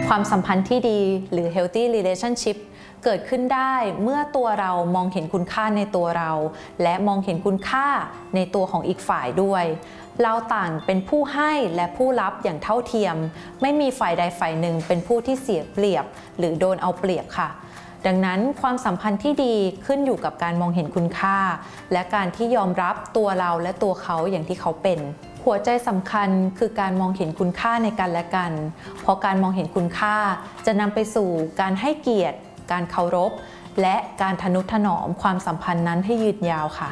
ความสัมพันธ์ที่ดีหรือ healthy relationship เกิดขึ้นได้เมื่อตัวเรามองเห็นคุณค่าในตัวเราและมองเห็นคุณค่าในตัวของอีกฝ่ายด้วยเราต่างเป็นผู้ให้และผู้รับอย่างเท่าเทียมไม่มีฝ่ายใดฝ่ายหนึ่งเป็นผู้ที่เสียเปรียบหรือโดนเอาเปรียบค่ะดังนั้นความสัมพันธ์ที่ดีขึ้นอยู่กับการมองเห็นคุณค่าและการที่ยอมรับตัวเราและตัวเขาอย่างที่เขาเป็นหัวใจสำคัญคือการมองเห็นคุณค่าในกันและกันเพราะการมองเห็นคุณค่าจะนำไปสู่การให้เกียรติการเคารพและการทนุถนอมความสัมพันธ์นั้นให้ยืนยาวค่ะ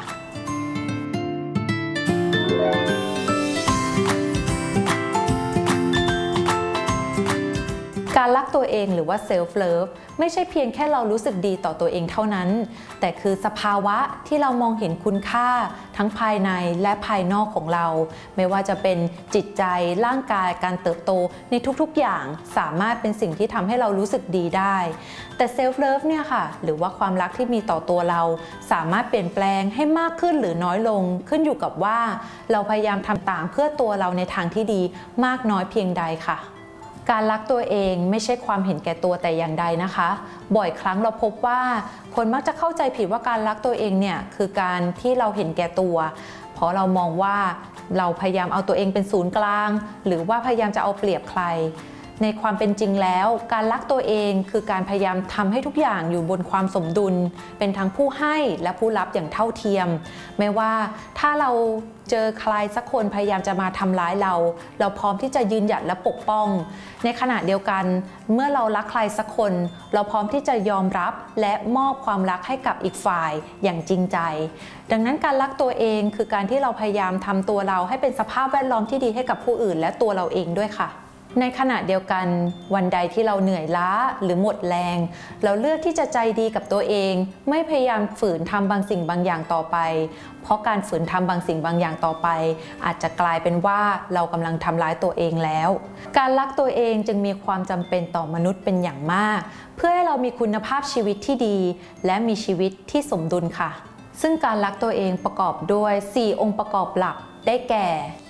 การรักตัวเองหรือว่า self love ไม่ใช่เพียงแค่เรารู้สึกดีต่อตัวเองเท่านั้นแต่คือสภาวะที่เรามองเห็นคุณค่าทั้งภายในและภายนอกของเราไม่ว่าจะเป็นจิตใจร่างกายการเติบโตในทุกๆอย่างสามารถเป็นสิ่งที่ทำให้เรารู้สึกดีได้แต่ self love เนี่ยค่ะหรือว่าความรักที่มีต่อตัวเราสามารถเปลี่ยนแปลงให้มากขึ้นหรือน้อยลงขึ้นอยู่กับว่าเราพยายามทำต่างเพื่อตัวเราในทางที่ดีมากน้อยเพียงใดค่ะการรักตัวเองไม่ใช่ความเห็นแก่ตัวแต่อย่างใดนะคะบ่อยครั้งเราพบว่าคนมักจะเข้าใจผิดว่าการรักตัวเองเนี่ยคือการที่เราเห็นแก่ตัวเพราะเรามองว่าเราพยายามเอาตัวเองเป็นศูนย์กลางหรือว่าพยายามจะเอาเปรียบใครในความเป็นจริงแล้วการรักตัวเองคือการพยายามทำให้ทุกอย่างอยู่บนความสมดุลเป็นทั้งผู้ให้และผู้รับอย่างเท่าเทียมไม่ว่าถ้าเราเจอใครสักคนพยายามจะมาทำร้ายเราพร้อมที่จะยืนหยัดและปกป้องในขณะเดียวกันเมื่อเรารักใครสักคนเราพร้อมที่จะยอมรับและมอบความรักให้กับอีกฝ่ายอย่างจริงใจดังนั้นการรักตัวเองคือการที่เราพยายามทำตัวเราให้เป็นสภาพแวดล้อมที่ดีให้กับผู้อื่นและตัวเราเองด้วยค่ะในขณะเดียวกันวันใดที่เราเหนื่อยล้าหรือหมดแรงเราเลือกที่จะใจดีกับตัวเองไม่พยายามฝืนทำบางสิ่งบางอย่างต่อไปเพราะการฝืนทำบางสิ่งบางอย่างต่อไปอาจจะกลายเป็นว่าเรากำลังทำร้ายตัวเองแล้วการรักตัวเองจึงมีความจำเป็นต่อมนุษย์เป็นอย่างมากเพื่อให้เรามีคุณภาพชีวิตที่ดีและมีชีวิตที่สมดุลค่ะซึ่งการรักตัวเองประกอบด้วย4องค์ประกอบหลักได้แก่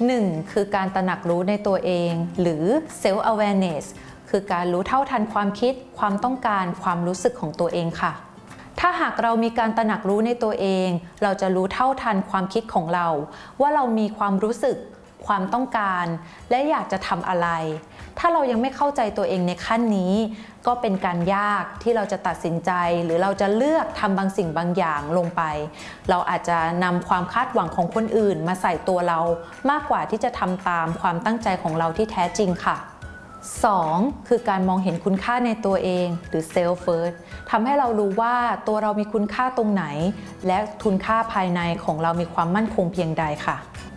1. คือการตระหนักรู้ในตัวเองหรือ self awareness คือการรู้เท่าทันความคิดความต้องการความรู้สึกของตัวเองค่ะถ้าหากเรามีการตระหนักรู้ในตัวเองเราจะรู้เท่าทันความคิดของเราว่าเรามีความรู้สึกความต้องการและอยากจะทำอะไรถ้าเรายังไม่เข้าใจตัวเองในขั้นนี้ก็เป็นการยากที่เราจะตัดสินใจหรือเราจะเลือกทำบางสิ่งบางอย่างลงไปเราอาจจะนำความคาดหวังของคนอื่นมาใส่ตัวเรามากกว่าที่จะทำตามความตั้งใจของเราที่แท้จริงค่ะ 2. คือการมองเห็นคุณค่าในตัวเองหรือ self first ทำให้เรารู้ว่าตัวเรามีคุณค่าตรงไหนและคุณค่าภายในของเรามีความมั่นคงเพียงใดค่ะ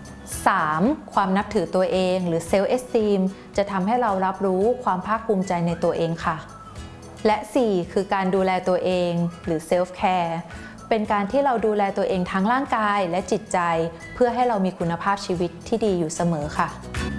3. ความนับถือตัวเองหรือ self esteem จะทำให้เรารับรู้ความภาคภูมิใจในตัวเองค่ะและ 4. คือการดูแลตัวเองหรือ self care เป็นการที่เราดูแลตัวเองทั้งร่างกายและจิตใจเพื่อให้เรามีคุณภาพชีวิตที่ดีอยู่เสมอค่ะ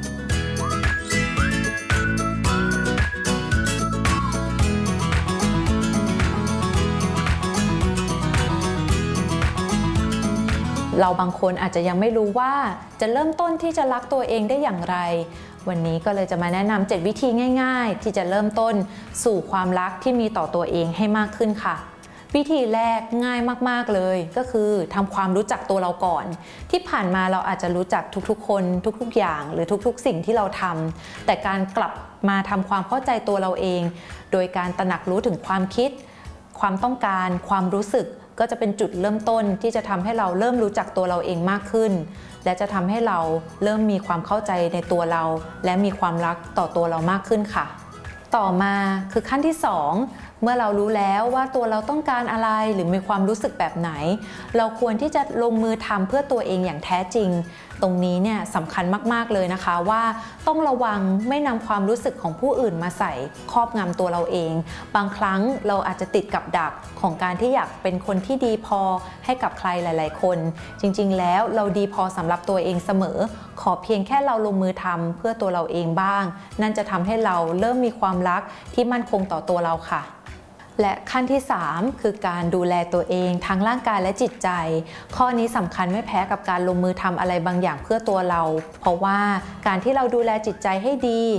เราบางคนอาจจะยังไม่รู้ว่าจะเริ่มต้นที่จะรักตัวเองได้อย่างไรวันนี้ก็เลยจะมาแนะนำ7วิธีง่ายๆที่จะเริ่มต้นสู่ความรักที่มีต่อตัวเองให้มากขึ้นค่ะวิธีแรกง่ายมากๆเลยก็คือทำความรู้จักตัวเราก่อนที่ผ่านมาเราอาจจะรู้จักทุกๆคนทุกๆอย่างหรือทุกๆสิ่งที่เราทำแต่การกลับมาทำความเข้าใจตัวเราเองโดยการตระหนักรู้ถึงความคิดความต้องการความรู้สึกก็จะเป็นจุดเริ่มต้นที่จะทำให้เราเริ่มรู้จักตัวเราเองมากขึ้นและจะทำให้เราเริ่มมีความเข้าใจในตัวเราและมีความรักต่อตัวเรามากขึ้นค่ะต่อมาคือขั้นที่ 2เมื่อเรารู้แล้วว่าตัวเราต้องการอะไรหรือมีความรู้สึกแบบไหนเราควรที่จะลงมือทำเพื่อตัวเองอย่างแท้จริงตรงนี้เนี่ยสำคัญมากๆเลยนะคะว่าต้องระวังไม่นำความรู้สึกของผู้อื่นมาใส่ครอบงำตัวเราเองบางครั้งเราอาจจะติดกับดักของการที่อยากเป็นคนที่ดีพอให้กับใครหลายๆคนจริงๆแล้วเราดีพอสำหรับตัวเองเสมอขอเพียงแค่เราลงมือทำเพื่อตัวเราเองบ้างนั่นจะทำให้เราเริ่มมีความรักที่มั่นคงต่อตัวเราค่ะ และขั้นที่3คือการดูแลตัวเองทั้งร่างกายและจิตใจข้อนี้สำคัญไม่แพ้กับการลงมือทำอะไรบางอย่างเพื่อตัวเราเพราะว่าการที่เราดูแลจิตใจให้ดี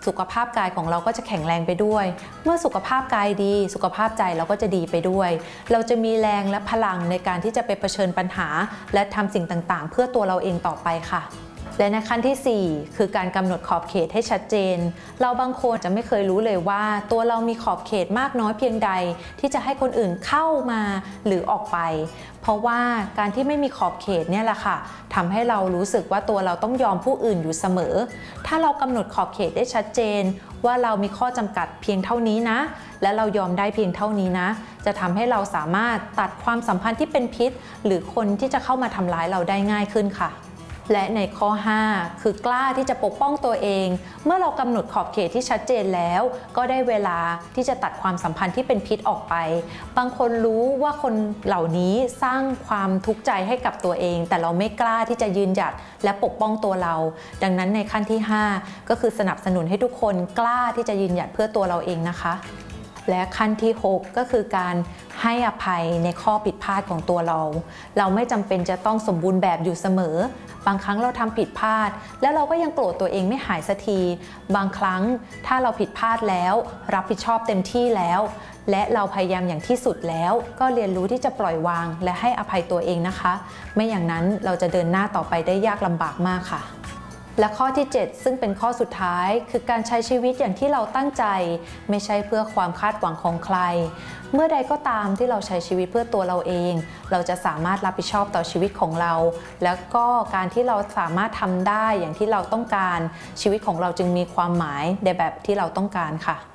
สุขภาพกายของเราก็จะแข็งแรงไปด้วย เมื่อสุขภาพกายดีสุขภาพใจเราก็จะดีไปด้วยเราจะมีแรงและพลังในการที่จะไปเผชิญปัญหาและทำสิ่งต่างๆเพื่อตัวเราเองต่อไปค่ะและในขั้นที่4คือการกำหนดขอบเขตให้ชัดเจนเราบางคนจะไม่เคยรู้เลยว่าตัวเรามีขอบเขตมากน้อยเพียงใดที่จะให้คนอื่นเข้ามาหรือออกไปเพราะว่าการที่ไม่มีขอบเขตเนี่ยแหละค่ะทำให้เรารู้สึกว่าตัวเราต้องยอมผู้อื่นอยู่เสมอถ้าเรากำหนดขอบเขตได้ชัดเจนว่าเรามีข้อจำกัดเพียงเท่านี้นะและเรายอมได้เพียงเท่านี้นะจะทำให้เราสามารถตัดความสัมพันธ์ที่เป็นพิษหรือคนที่จะเข้ามาทำร้ายเราได้ง่ายขึ้นค่ะและในข้อ5คือกล้าที่จะปกป้องตัวเองเมื่อเรากำหนดขอบเขตที่ชัดเจนแล้วก็ได้เวลาที่จะตัดความสัมพันธ์ที่เป็นพิษออกไปบางคนรู้ว่าคนเหล่านี้สร้างความทุกข์ใจให้กับตัวเองแต่เราไม่กล้าที่จะยืนหยัดและปกป้องตัวเราดังนั้นในขั้นที่5ก็คือสนับสนุนให้ทุกคนกล้าที่จะยืนหยัดเพื่อตัวเราเองนะคะและขั้นที่6ก็คือการให้อภัยในข้อผิดพลาดของตัวเราไม่จำเป็นจะต้องสมบูรณ์แบบอยู่เสมอบางครั้งเราทำผิดพลาดแล้วเราก็ยังโกรธตัวเองไม่หายสักทีบางครั้งถ้าเราผิดพลาดแล้วรับผิดชอบเต็มที่แล้วและเราพยายามอย่างที่สุดแล้วก็เรียนรู้ที่จะปล่อยวางและให้อภัยตัวเองนะคะไม่อย่างนั้นเราจะเดินหน้าต่อไปได้ยากลำบากมากค่ะและข้อที่7ซึ่งเป็นข้อสุดท้ายคือการใช้ชีวิตอย่างที่เราตั้งใจไม่ใช่เพื่อความคาดหวังของใครเมื่อใดก็ตามที่เราใช้ชีวิตเพื่อตัวเราเองเราจะสามารถรับผิดชอบต่อชีวิตของเราแล้วก็การที่เราสามารถทำได้อย่างที่เราต้องการชีวิตของเราจึงมีความหมายในแบบที่เราต้องการค่ะ